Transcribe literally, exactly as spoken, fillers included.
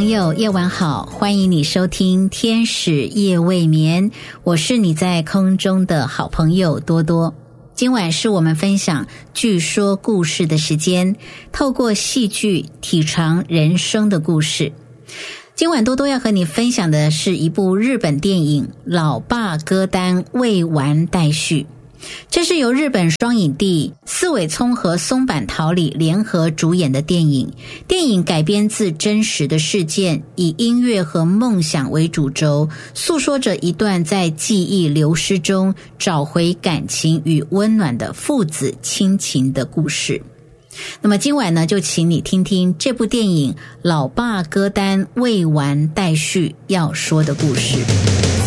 朋友，夜晚好，欢迎你收听天使夜未眠，我是你在空中的好朋友多多。今晚是我们分享剧说故事的时间，透过戏剧体尝人生的故事。今晚多多要和你分享的是一部日本电影《老爸歌单未完待续》，这是由日本双影帝四尾聪和松坂桃李联合主演的电影。电影改编自真实的事件，以音乐和梦想为主轴，诉说着一段在记忆流失中找回感情与温暖的父子亲情的故事。那么今晚呢，就请你听听这部电影《老爸歌单未完待续》要说的故事。